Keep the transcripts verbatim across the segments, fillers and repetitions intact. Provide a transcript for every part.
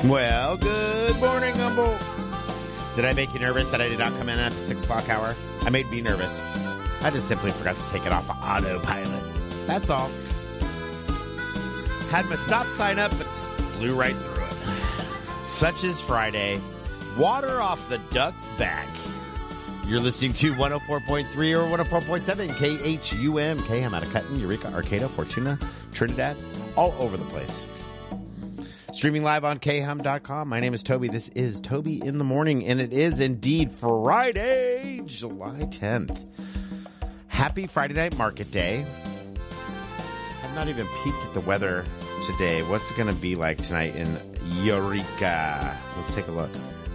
Well, good morning, Humble. Did I make you nervous that I did not come in at the six o'clock hour? I made me nervous. I just simply forgot to take it off of autopilot. That's all. Had my stop sign up, but just blew right through it. Such is Friday. Water off the duck's back. You're listening to one oh four point three or one oh four point seven K H U M. K M out of Cutton, Eureka, Arcata, Fortuna, Trinidad, all over the place. Streaming live on K H U M dot com. My name is Toby. This is Toby in the Morning, and it is indeed Friday, July tenth. Happy Friday Night Market Day. I've not even peeked at the weather today. What's it going to be like tonight in Eureka? Let's take a look.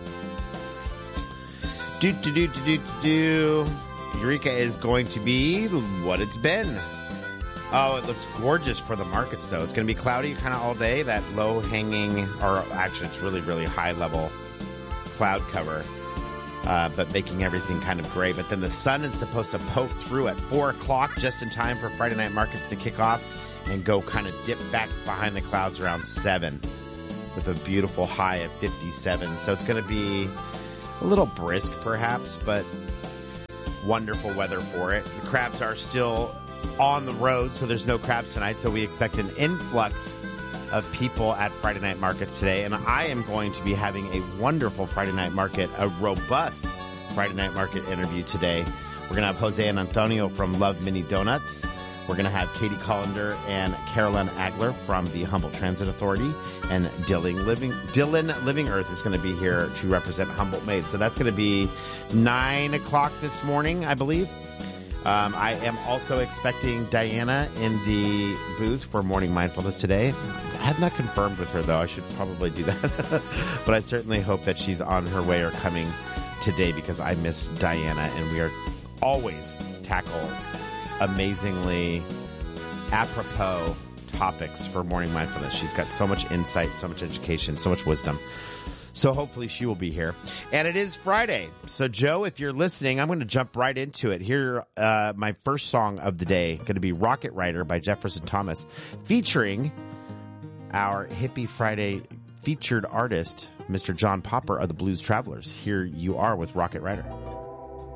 Do, do, do, do, do, do. Eureka is going to be what it's been. Oh, it looks gorgeous for the markets, though. It's going to be cloudy kind of all day. That low-hanging, or actually it's really, really high-level cloud cover, uh, but making everything kind of gray. But then the sun is supposed to poke through at four o'clock just in time for Friday night markets to kick off and go kind of dip back behind the clouds around seven with a beautiful high of fifty-seven. So it's going to be a little brisk, perhaps, but wonderful weather for it. The crabs are still on the road, so there's no crabs tonight, so we expect an influx of people at Friday night markets today, and I am going to be having a wonderful Friday night market, a robust Friday night market interview today. We're going to have Jose and Antonio from Love Mini Donuts. We're going to have Katie Collender and Carolyn Agler from the Humboldt Transit Authority, and Dylan Living, Dylan Living Earth is going to be here to represent Humboldt Made. So that's going to be nine o'clock this morning, I believe. Um, I am also expecting Diana in the booth for Morning Mindfulness today. I have not confirmed with her, though. I should probably do that. But I certainly hope that she's on her way or coming today, because I miss Diana, and we are always tackle amazingly apropos topics for Morning Mindfulness. She's got so much insight, so much education, so much wisdom. So hopefully she will be here. And it is Friday. So, Joe, if you're listening, I'm going to jump right into it. Here, uh, my first song of the day, going to be Rocket Rider by Jefferson Thomas, featuring our Hippie Friday featured artist, Mister John Popper of the Blues Travelers. Here you are with Rocket Rider.